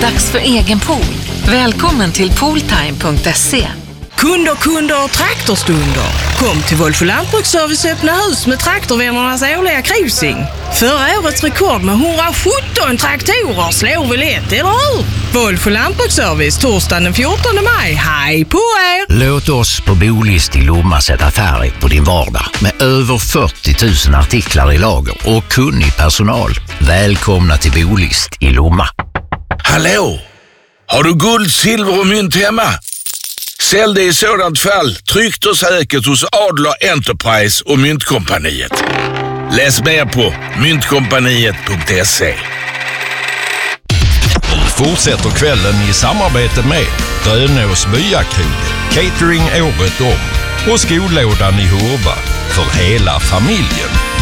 Dags för egen pool. Välkommen till pooltime.se. Kunder, traktorstunder. Kom till Wolf Lantbruksservice öppna hus med traktorvännernas årliga cruising. Förra årets rekord med 117 traktorer slår väl ett, eller hur? Wolf Lantbruksservice torsdagen den 14 maj. Hej på er! Låt oss på Bolist i Lomma sätta färg på din vardag. Med över 40 000 artiklar i lager och kunnig personal. Välkomna till Bolist i Lomma. Hallå! Har du guld, silver och mynt hemma? Sälj det i sådant fall tryggt och säkert hos Adler Enterprise och Myntkompaniet. Läs mer på myntkompaniet.se. Fortsätter kvällen i samarbete med Grönås Byakrog, catering året om och skolådan i Hurva för hela familjen.